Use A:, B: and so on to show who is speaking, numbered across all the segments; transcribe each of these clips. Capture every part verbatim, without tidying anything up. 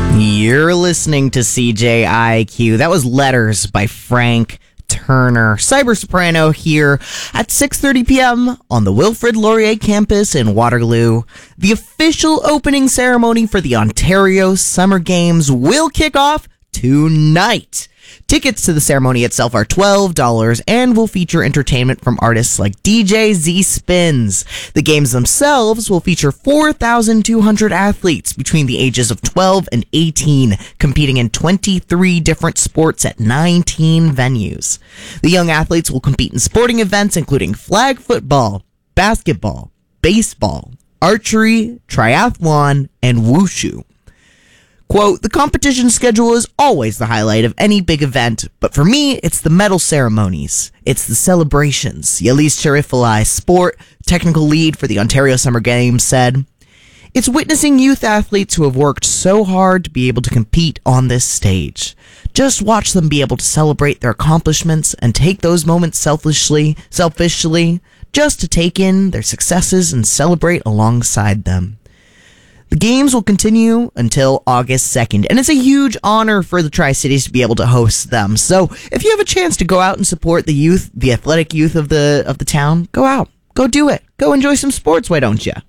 A: You're listening to C J I Q. That was Letters by Frank Turner. Cyber Soprano here at six thirty p.m. on the Wilfrid Laurier campus in Waterloo. The official opening ceremony for the Ontario Summer Games will kick off tonight. Tickets to the ceremony itself are twelve dollars and will feature entertainment from artists like D J Z Spins. The games themselves will feature four thousand two hundred athletes between the ages of twelve and eighteen, competing in twenty-three different sports at nineteen venues. The young athletes will compete in sporting events including flag football, basketball, baseball, archery, triathlon, and wushu. Quote, the competition schedule is always the highlight of any big event, but for me, it's the medal ceremonies. It's the celebrations, Yeliz Cherifalai, sport technical lead for the Ontario Summer Games, said. It's witnessing youth athletes who have worked so hard to be able to compete on this stage. Just watch them be able to celebrate their accomplishments and take those moments selfishly, selfishly, just to take in their successes and celebrate alongside them. The games will continue until August second, and it's a huge honor for the Tri-Cities to be able to host them. So if you have a chance to go out and support the youth, the athletic youth of the of the town, go out. Go do it. Go enjoy some sports, why don't you?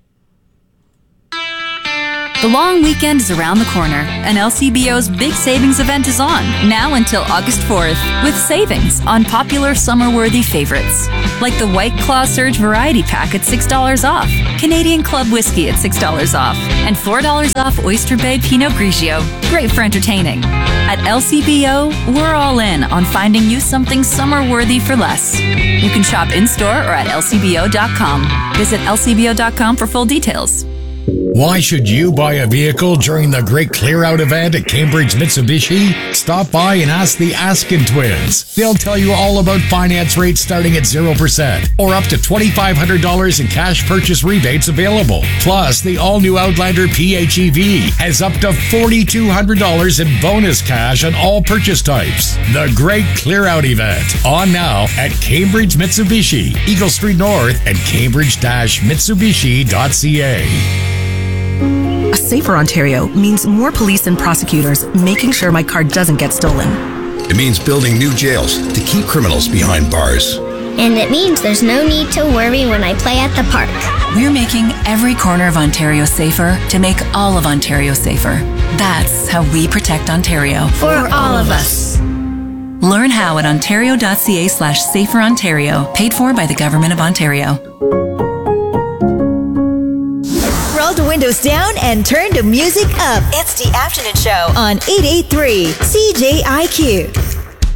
B: The long weekend is around the corner, and L C B O's big savings event is on, now until August fourth, with savings on popular summer-worthy favorites, like the White Claw Surge Variety Pack at six dollars off, Canadian Club Whiskey at six dollars off, and four dollars off Oyster Bay Pinot Grigio. Great for entertaining. At L C B O, we're all in on finding you something summer-worthy for less. You can shop in-store or at L C B O dot com. Visit L C B O dot com for full details.
C: Why should you buy a vehicle during the Great Clear Out event at Cambridge Mitsubishi? Stop by and ask the Askin twins. They'll tell you all about finance rates starting at zero percent or up to twenty-five hundred dollars in cash purchase rebates available. Plus, the all-new Outlander P H E V has up to four thousand two hundred dollars in bonus cash on all purchase types. The Great Clear Out event, on now at Cambridge Mitsubishi, Eagle Street North and cambridge dash mitsubishi dot c a.
D: A safer Ontario means more police and prosecutors making sure my car doesn't get stolen.
E: It means building new jails to keep criminals behind bars.
F: And it means there's no need to worry when I play at the park.
B: We're making every corner of Ontario safer to make all of Ontario safer. That's how we protect Ontario.
F: For all of us.
B: Learn how at ontario.ca slash safer Ontario. Paid for by the Government of Ontario.
G: Roll the windows down and turn the music up. It's the afternoon show on eight eighty-three C J I Q.